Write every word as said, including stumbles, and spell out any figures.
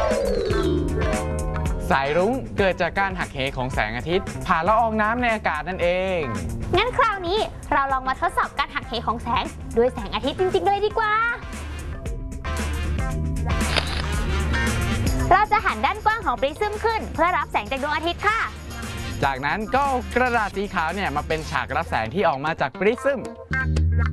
สายรุ้งเกิดจากการหักเหของแสงอาทิตย์ผ่านละอองน้ำในอากาศนั่นเองงั้นคราวนี้เราลองมาทดสอบการหักเหของแสงด้วยแสงอาทิตย์จริงๆเลยดีกว่าเราจะหันด้านกว้างของปริซึมขึ้นเพื่อรับแสงจากดวงอาทิตย์ค่ะจากนั้นก็เอากระดาษสีขาวเนี่ยมาเป็นฉากรับแสงที่ออกมาจากปริซึม